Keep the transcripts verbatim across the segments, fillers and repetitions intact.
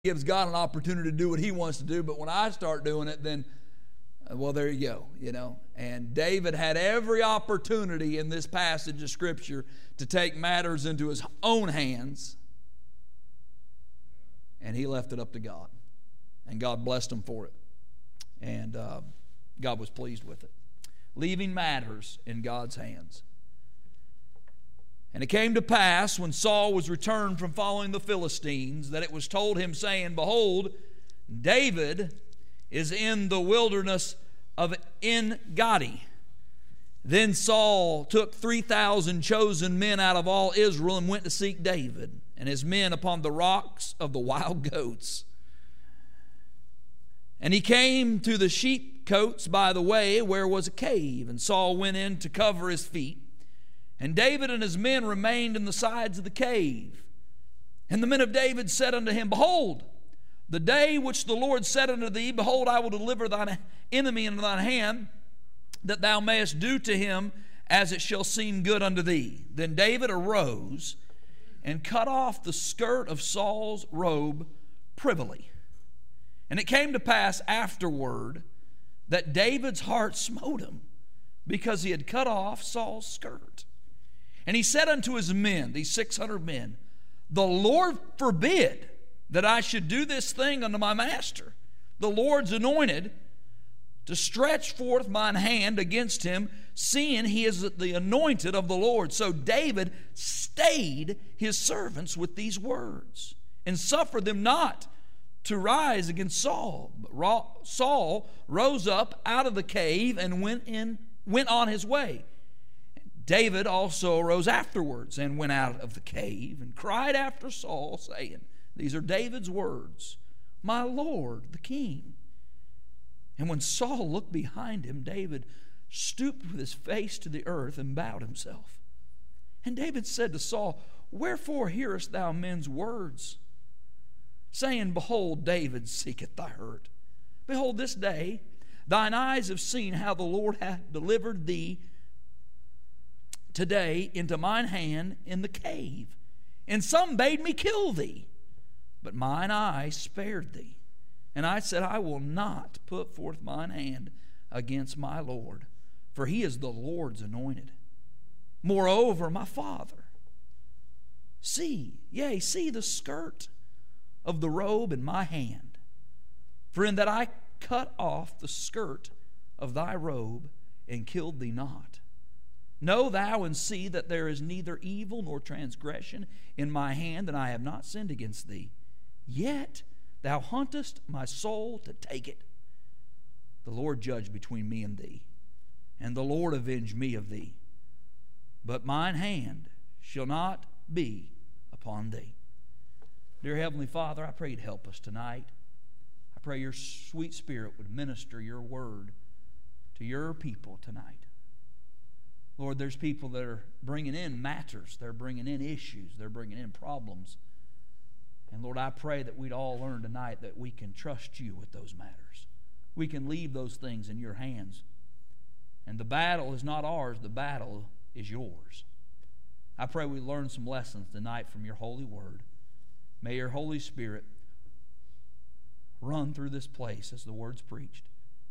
gives God an opportunity to do what he wants to do, but when I start doing it, then, well, there you go, you know. And David had every opportunity in this passage of Scripture to take matters into his own hands, and he left it up to God. And God blessed him for it. And uh, God was pleased with it. Leaving matters in God's hands. And it came to pass, when Saul was returned from following the Philistines, that it was told him, saying, Behold, David is in the wilderness of En-Gedi. Then Saul took three thousand chosen men out of all Israel and went to seek David and his men upon the rocks of the wild goats. And he came to the sheepcotes by the way, where was a cave, and Saul went in to cover his feet. And David and his men remained in the sides of the cave. And the men of David said unto him, Behold, the day which the Lord said unto thee, Behold, I will deliver thine enemy into thine hand, that thou mayest do to him as it shall seem good unto thee. Then David arose and cut off the skirt of Saul's robe privily. And it came to pass afterward that David's heart smote him, because he had cut off Saul's skirt. And he said unto his men, these six hundred men, The Lord forbid that I should do this thing unto my master, the Lord's anointed, to stretch forth mine hand against him, seeing he is the anointed of the Lord. So David stayed his servants with these words, and suffered them not to rise against Saul. But Saul rose up out of the cave and went in, went on his way. David also arose afterwards and went out of the cave and cried after Saul, saying, these are David's words, My Lord the king. And when Saul looked behind him, David stooped with his face to the earth and bowed himself. And David said to Saul, Wherefore hearest thou men's words, saying, Behold, David seeketh thy hurt. Behold, this day thine eyes have seen how the Lord hath delivered thee today into mine hand in the cave. And some bade me kill thee, but mine eye spared thee. And I said, I will not put forth mine hand against my Lord, for he is the Lord's anointed. Moreover, my father, see, yea, see the skirt of the robe in my hand. For in that I cut off the skirt of thy robe and killed thee not. Know thou and see that there is neither evil nor transgression in my hand, and I have not sinned against thee. Yet thou huntest my soul to take it. The Lord judge between me and thee, and the Lord avenge me of thee. But mine hand shall not be upon thee. Dear Heavenly Father, I pray you'd help us tonight. I pray your sweet Spirit would minister your word to your people tonight. Lord, there's people that are bringing in matters. They're bringing in issues. They're bringing in problems. And Lord, I pray that we'd all learn tonight that we can trust you with those matters. We can leave those things in your hands. And the battle is not ours. The battle is yours. I pray we learn some lessons tonight from your holy word. May your Holy Spirit run through this place as the word's preached.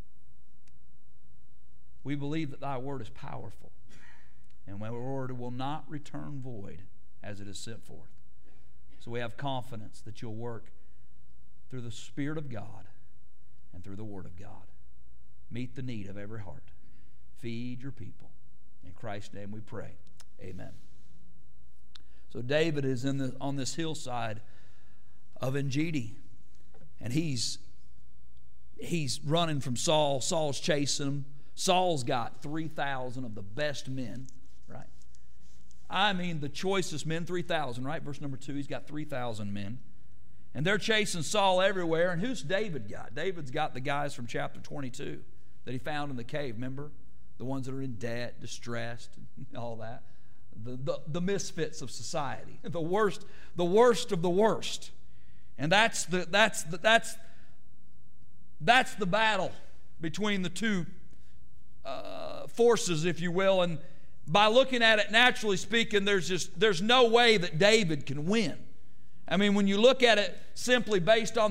We believe that thy word is powerful, and my word will not return void as it is sent forth. So we have confidence that you'll work through the Spirit of God and through the Word of God. Meet the need of every heart. Feed your people. In Christ's name we pray. Amen. So David is in the, on this hillside of En-Gedi, and he's, he's running from Saul. Saul's chasing him. Saul's got three thousand of the best men, right? I mean the choicest men, three thousand, right? Verse number two, he's got three thousand men. And they're chasing Saul everywhere. And who's David got? David's got the guys from chapter twenty-two that he found in the cave, remember? The ones that are in debt, distressed, and all that. The, the, the misfits of society. The worst, the worst of the worst. And that's the, that's the, that's, that's the battle between the two uh, forces, if you will. And by looking at it naturally speaking, there's just there's no way that David can win. I mean, when you look at it simply based on